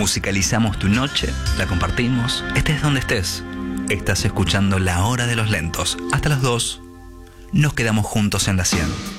Musicalizamos tu noche, la compartimos, estés donde estés. Estás escuchando La Hora de los Lentos. Hasta las 2. Nos quedamos juntos en la 100.